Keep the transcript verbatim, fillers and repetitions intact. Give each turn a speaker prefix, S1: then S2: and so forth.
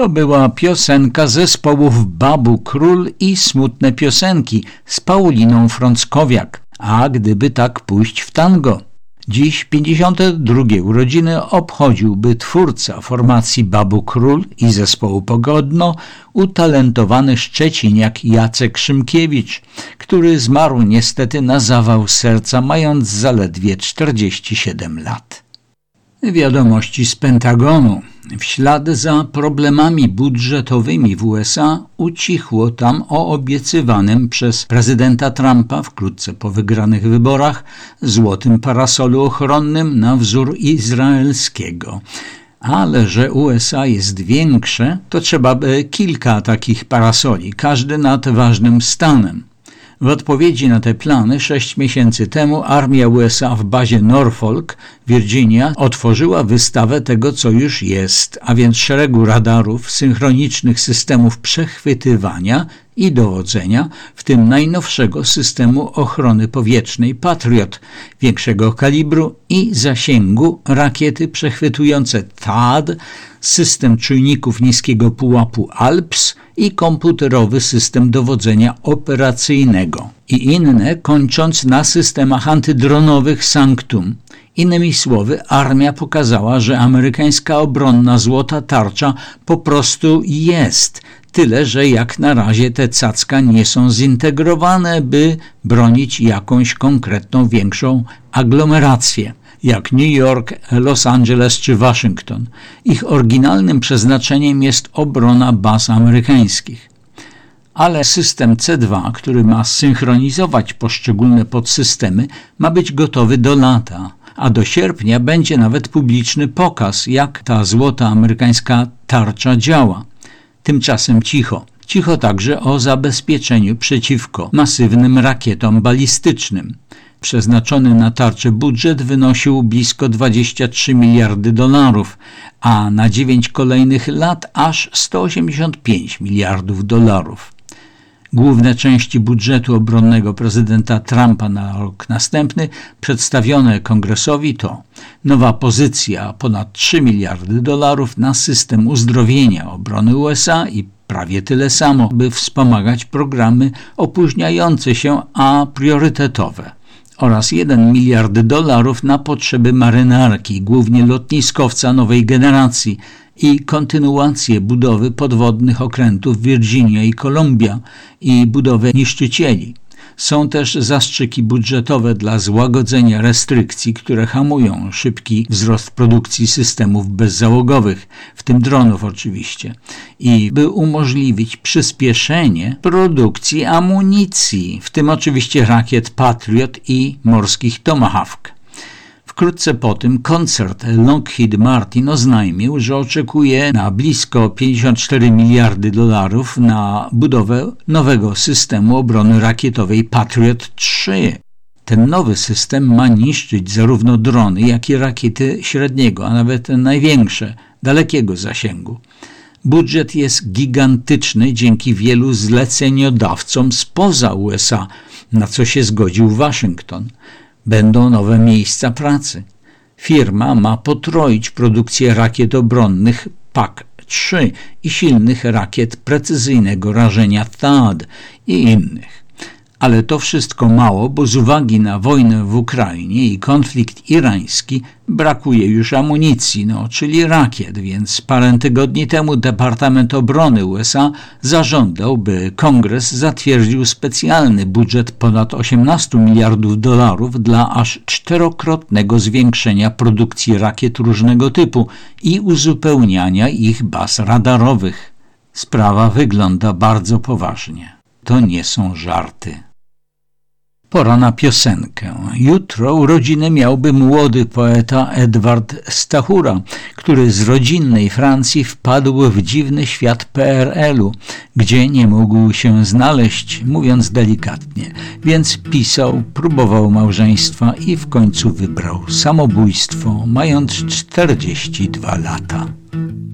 S1: To była piosenka zespołów Babu Król i Smutne piosenki z Pauliną Frąckowiak. A gdyby tak pójść w tango? Dziś pięćdziesiąte drugie urodziny obchodziłby twórca formacji Babu Król i zespołu Pogodno, utalentowany szczeciniak Jacek Szymkiewicz, który zmarł niestety na zawał serca, mając zaledwie czterdzieści siedem lat. Wiadomości z Pentagonu. W ślad za problemami budżetowymi w U S A ucichło tam o obiecywanym przez prezydenta Trumpa wkrótce po wygranych wyborach złotym parasolu ochronnym na wzór izraelskiego. Ale że U S A jest większe, to trzeba by kilka takich parasoli, każdy nad ważnym stanem. W odpowiedzi na te plany sześć miesięcy temu armia U S A w bazie Norfolk, Virginia, otworzyła wystawę tego, co już jest, a więc szeregu radarów, synchronicznych systemów przechwytywania i dowodzenia, w tym najnowszego systemu ochrony powietrznej Patriot, większego kalibru i zasięgu, rakiety przechwytujące T A D, system czujników niskiego pułapu ALPS i komputerowy system dowodzenia operacyjnego i inne, kończąc na systemach antydronowych Sanctum. Innymi słowy, armia pokazała, że amerykańska obronna złota tarcza po prostu jest. Tyle, że jak na razie te cacka nie są zintegrowane, by bronić jakąś konkretną większą aglomerację, jak New York, Los Angeles czy Waszyngton. Ich oryginalnym przeznaczeniem jest obrona baz amerykańskich. Ale system C dwa, który ma synchronizować poszczególne podsystemy, ma być gotowy do lata, a do sierpnia będzie nawet publiczny pokaz, jak ta złota amerykańska tarcza działa. Tymczasem cicho. Cicho także o zabezpieczeniu przeciwko masywnym rakietom balistycznym. Przeznaczony na tarczę budżet wynosił blisko dwadzieścia trzy miliardy dolarów, a na dziewięć kolejnych lat aż sto osiemdziesiąt pięć miliardów dolarów. Główne części budżetu obronnego prezydenta Trumpa na rok następny przedstawione Kongresowi to nowa pozycja ponad trzy miliardy dolarów na system uzdrowienia obrony U S A i prawie tyle samo, by wspomagać programy opóźniające się, a priorytetowe, oraz jeden miliard dolarów na potrzeby marynarki, głównie lotniskowca nowej generacji i kontynuację budowy podwodnych okrętów Virginia i Columbia i budowę niszczycieli. Są też zastrzyki budżetowe dla złagodzenia restrykcji, które hamują szybki wzrost produkcji systemów bezzałogowych, w tym dronów oczywiście, i by umożliwić przyspieszenie produkcji amunicji, w tym oczywiście rakiet Patriot i morskich Tomahawk. Wkrótce po tym koncern Lockheed Martin oznajmił, że oczekuje na blisko pięćdziesiąt cztery miliardy dolarów na budowę nowego systemu obrony rakietowej Patriot trzy. Ten nowy system ma niszczyć zarówno drony, jak i rakiety średniego, a nawet największe, dalekiego zasięgu. Budżet jest gigantyczny dzięki wielu zleceniodawcom spoza U S A, na co się zgodził Waszyngton. Będą nowe miejsca pracy. Firma ma potroić produkcję rakiet obronnych P A C trzy i silnych rakiet precyzyjnego rażenia T A D i innych. Ale to wszystko mało, bo z uwagi na wojnę w Ukrainie i konflikt irański brakuje już amunicji, no, czyli rakiet, więc parę tygodni temu Departament Obrony U S A zażądał, by Kongres zatwierdził specjalny budżet ponad osiemnaście miliardów dolarów dla aż czterokrotnego zwiększenia produkcji rakiet różnego typu i uzupełniania ich baz radarowych. Sprawa wygląda bardzo poważnie. To nie są żarty. Pora na piosenkę. Jutro urodziny miałby młody poeta Edward Stachura, który z rodzinnej Francji wpadł w dziwny świat P R L-u, gdzie nie mógł się znaleźć, mówiąc delikatnie. Więc pisał, próbował małżeństwa i w końcu wybrał samobójstwo, mając czterdzieści dwa lata.